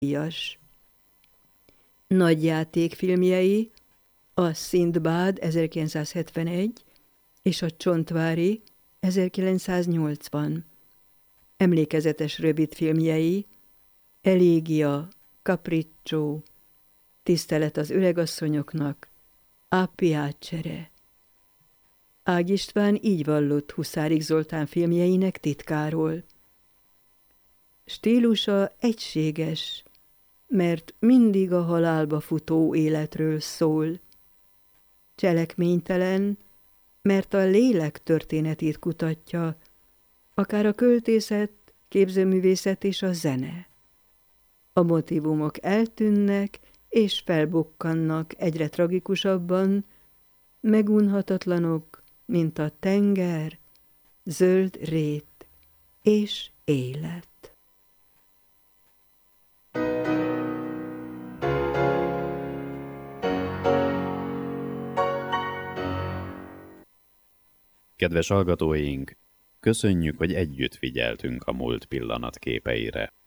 díjas. Nagy játékfilmjei a Szindbád 1971 és a Csontvári 1980. Emlékezetes rövidfilmjei Elégia, Capriccio, Tisztelet az öregasszonyoknak, A Piacere. Ág István így vallott Huszárik Zoltán filmjeinek titkáról. Stílusa egységes, mert mindig a halálba futó életről szól. Cselekménytelen, mert a lélek történetét kutatja, akár a költészet, képzőművészet és a zene. A motívumok eltűnnek és felbukkannak egyre tragikusabban, megunhatatlanok, mint a tenger, zöld rét és élet. Kedves hallgatóink, köszönjük, hogy együtt figyeltünk a múlt pillanatképeire.